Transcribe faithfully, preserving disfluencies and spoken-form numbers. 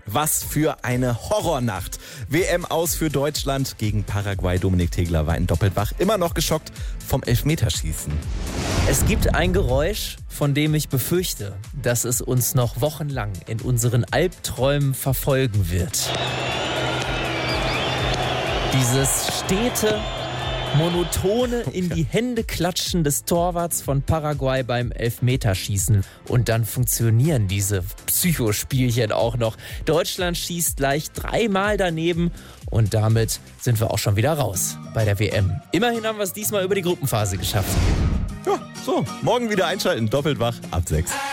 Was für eine Horrornacht. W M aus für Deutschland gegen Paraguay. Dominik Tegler war in doppelt wach immer noch geschockt vom Elfmeterschießen. Es gibt ein Geräusch, von dem ich befürchte, dass es uns noch wochenlang in unseren Albträumen verfolgen wird. Dieses stete, monotone in die Hände klatschen des Torwarts von Paraguay beim Elfmeterschießen. Und dann funktionieren diese Psychospielchen auch noch. Deutschland schießt gleich dreimal daneben und damit sind wir auch schon wieder raus bei der W M. Immerhin haben wir es diesmal über die Gruppenphase geschafft. Ja, so, morgen wieder einschalten, doppelt wach ab sechs.